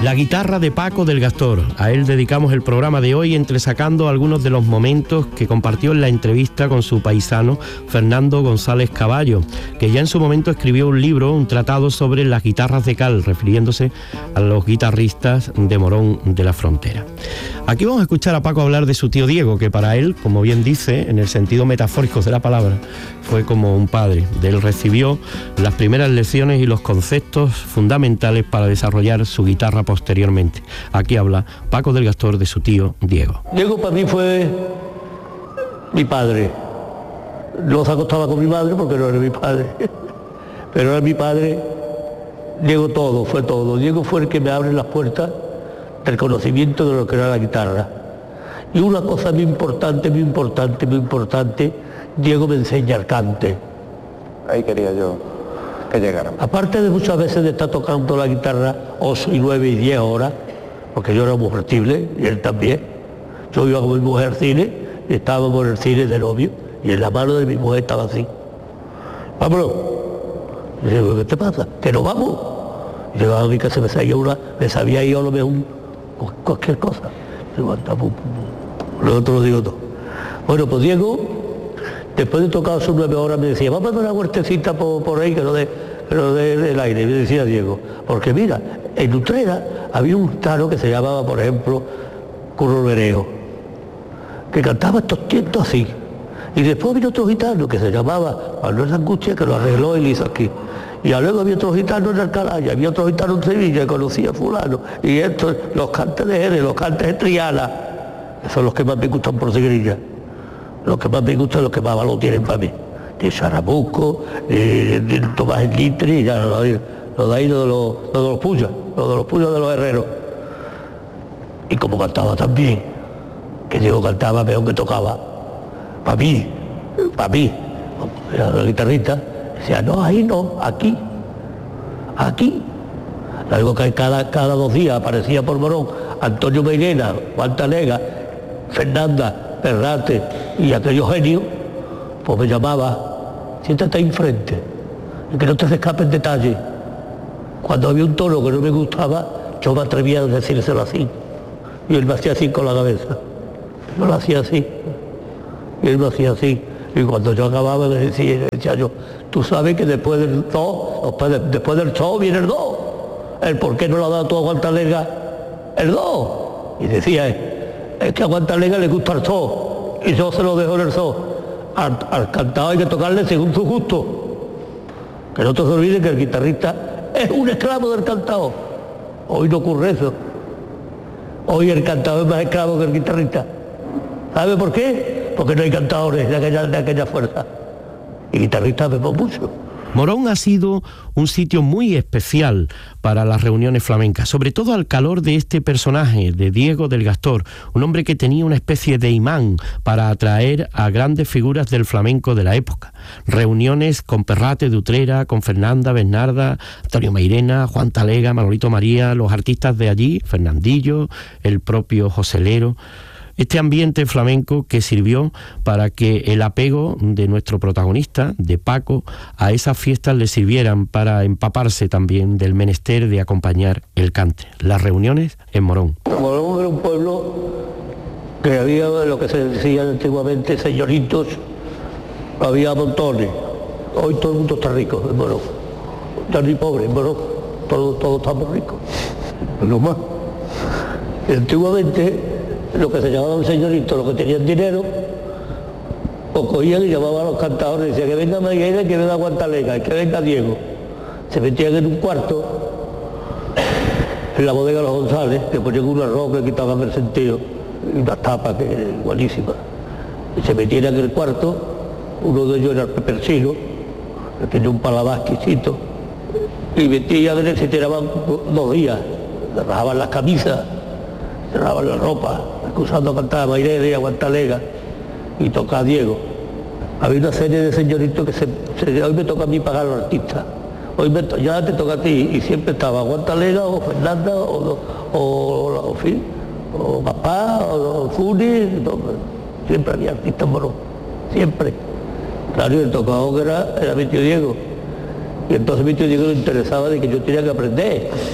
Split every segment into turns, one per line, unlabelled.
La guitarra de Paco del Gastor. A él dedicamos el programa de hoy, entresacando algunos de los momentos que compartió en la entrevista con su paisano Fernando González Caballo, que ya en su momento escribió un libro, un tratado sobre las guitarras de cal, refiriéndose a los guitarristas de Morón de la Frontera. Aquí vamos a escuchar a Paco hablar de su tío Diego, que para él, como bien dice, en el sentido metafórico de la palabra, fue como un padre. De él recibió las primeras lecciones y los conceptos fundamentales para desarrollar su guitarra posteriormente. Aquí habla Paco del Gastor de su tío Diego.
Diego para mí fue mi padre. No se acostaba con mi madre porque no era mi padre, pero era mi padre. Diego todo, fue todo. Diego fue el que me abre las puertas del conocimiento de lo que era la guitarra. Y una cosa muy importante, Diego me enseña el cante.
Ahí quería yo que llegáramos.
Aparte de muchas veces de estar tocando la guitarra 8 y 9 y 10 horas, porque yo era muy fertible y él también. Yo iba con mi mujer al cine y estábamos en el cine de novio y en la mano de mi mujer estaba así. Vámonos. Y digo, ¿qué te pasa? Que no vamos. Y llegaba a mi casa, me sabía yo a lo mejor cualquier cosa. Luego te lo digo todo. Bueno, pues Diego, después de tocar sus 9 horas, me decía, vamos a dar una huertecita por ahí que no dé el aire. Y me decía Diego, porque mira, en Utrera había un gitano que se llamaba, por ejemplo, Curro Bereo, que cantaba estos tientos así. Y después había otro gitano que se llamaba Manuel Angustia, que lo arregló y lo hizo aquí. Y luego había otro gitano en Alcalá, y había otro gitano en Sevilla, que conocía a fulano. Y estos, los cantes de Jerez, los cantes de Triana, que son los que más me gustan por Segrilla. Los que más me gustan, los que más valor tienen para mí. De Charabuco, de Tomás el Litre, y ya lo de ahí, lo de los puyas, de los herreros. Y como cantaba también, que Diego cantaba mejor que tocaba, para mí, era la guitarrista, decía, no, ahí no, aquí. Luego que cada 2 días aparecía por Morón Antonio Meirena, Juan Talega, Fernanda, Perrate y aquellos genios, pues me llamaba, siéntate ahí enfrente, y que no te se escape el detalle. Cuando había un tono que no me gustaba, yo me atrevía a decírselo así. Y él me hacía así con la cabeza. Yo lo hacía así. Y él me hacía así. Y cuando yo acababa de decir, decía yo, tú sabes que después del do, después del do viene el do. El por qué no lo ha dado tú a Guantalega el do. Y decía, es que a Guantalega le gusta el do. Y yo se lo dejo en el do. Al cantado hay que tocarle según su gusto. Que no te se olvide que el guitarrista es un esclavo del cantado. Hoy no ocurre eso. Hoy el cantador es más esclavo que el guitarrista. ¿Sabe por qué? Porque no hay cantadores de aquella fuerza. Y guitarristas vemos mucho.
Morón ha sido un sitio muy especial para las reuniones flamencas, sobre todo al calor de este personaje, de Diego del Gastor, un hombre que tenía una especie de imán para atraer a grandes figuras del flamenco de la época. Reuniones con Perrate de Utrera, con Fernanda, Bernarda, Antonio Meirena, Juan Talega, Manolito María, los artistas de allí, Fernandillo, el propio Joselero. Este ambiente flamenco que sirvió para que el apego de nuestro protagonista, de Paco, a esas fiestas le sirvieran para empaparse también del menester de acompañar el cante. Las reuniones en Morón.
Morón era un pueblo que había lo que se decía antiguamente señoritos, había montones. Hoy todo el mundo está rico en Morón. Ya ni pobre en Morón, todos estamos ricos. No más. Y antiguamente lo que se llamaban señoritos, los que tenían dinero, o cogían y llamaban a los cantadores, decían que venga Maguera y que venga Guantalega, y que venga Diego. Se metían en un cuarto, en la bodega de los González, que ponían un arroz que quitaban el sentido, y unas tapas que eran igualísimas. Y se metían en el cuarto, uno de ellos era el Pepersino, que tenía un paladar exquisito, y metían en él, se tiraban 2 días, le rajaban las camisas, se rajaban la ropa, acusando a cantar a Mairena y a Guantalega y tocar a Diego. Había una serie de señoritos que hoy me toca a mí pagar a los artistas, ya te toca a ti, y siempre estaba Guantalega o Fernanda o papá o Funi, siempre había artistas moros, siempre. Claro, y el tocador que era mi tío Diego, y entonces mi tío Diego le interesaba de que yo tenía que aprender.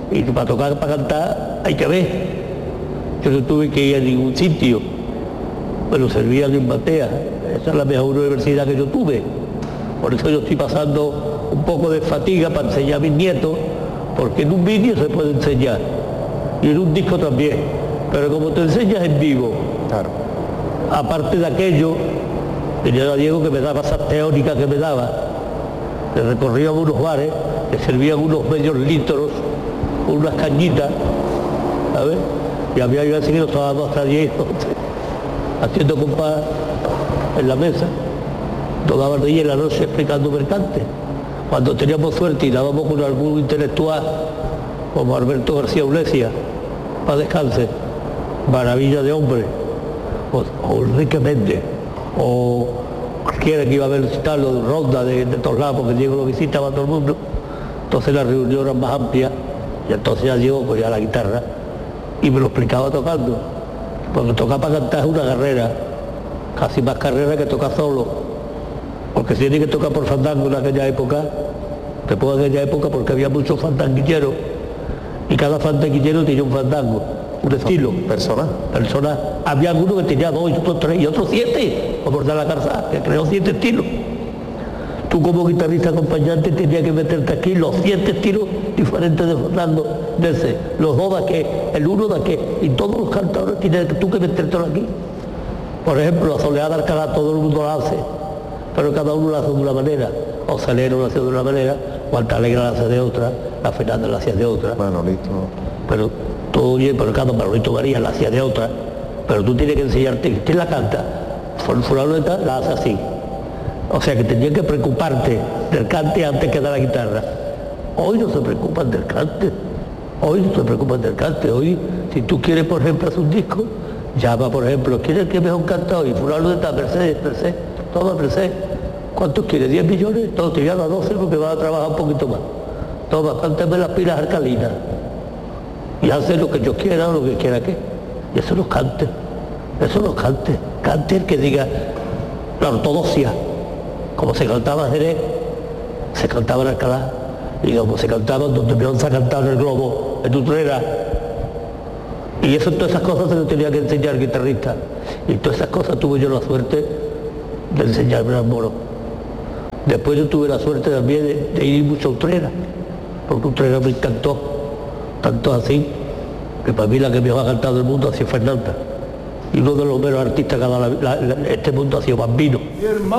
Y para tocar, para cantar, hay que ver. Yo no tuve que ir a ningún sitio, pero servían en Batea. Esa es la mejor universidad que yo tuve. Por eso yo estoy pasando un poco de fatiga para enseñar a mis nietos, porque en un vídeo se puede enseñar, y en un disco también, pero como te enseñas en vivo,
Claro.
aparte de aquello, tenía a Diego que me daba esa teórica que me daba, le recorríamos unos bares, que servían unos medios litros, con unas cañitas, ¿sabes? Y había yo así que nos estábamos hasta 10, 11, haciendo compás en la mesa, tocaba de en la noche explicando mercantes. Cuando teníamos suerte y dábamos con algún intelectual, como Alberto García Ulesia, para descanse, maravilla de hombre, o Enrique Méndez, o cualquiera que iba a visitarlo de Ronda, de todos lados, porque Diego lo visitaba a todo el mundo. Entonces la reunión era más amplia, y entonces ya Diego cogía la guitarra y me lo explicaba tocando, porque tocar para cantar es una carrera, casi más carrera que tocar solo, porque si tiene que tocar por fandango en aquella época, te pongo en aquella época porque había muchos fandanguilleros, y cada fandanguillero tenía un fandango, un estilo.
Personal.
Había algunos que tenían 2, otros 3 y otros 7, como el de la Calzada, que creó 7 estilos. Tú como guitarrista acompañante tenías que meterte aquí los 7 estilos diferentes de fandango, de ese, los 2 de aquel, el 1 de aquel, y todos los cantadores tienes tú que metértelo aquí. Por ejemplo, la Soleá de Alcalá todo el mundo la hace, pero cada uno la hace de una manera. O Salero la hace de una manera, o Altalegre la hace de otra, la Fernanda la hacía de otra.
Manolito.
Pero todo bien, pero cada Manolito María la hacía de otra. Pero tú tienes que enseñarte, ¿quién la canta? Fulano de tal la hace así. O sea que tenías que preocuparte del cante antes que de la guitarra. Hoy no se preocupan del cante. Hoy, si tú quieres, por ejemplo, hacer un disco, llama, por ejemplo, ¿quieres que mejor canta hoy? Fulano de tal, Mercedes, toma Mercedes. ¿Cuántos quieres? ¿10 millones? Todo te llama 12 porque vas a trabajar un poquito más. Toma, cántame las pilas alcalinas. Y hace lo que yo quiera o lo que quiera que. Y eso no cante. Cante el que diga la ortodoxia. Como se cantaba en Jerez, se cantaba en Alcalá. Y como se cantaba donde Beyoncé cantaba en el Globo, en Utrera. Y eso, todas esas cosas se lo tenía que enseñar el guitarrista. Y todas esas cosas tuve yo la suerte de enseñarme al moro. Después yo tuve la suerte también de ir mucho a Utrera, porque Utrera me encantó, tanto así, que para mí la que mejor ha cantado del mundo ha sido Fernanda. Y uno de los menos artistas que ha dado este mundo ha sido Bambino.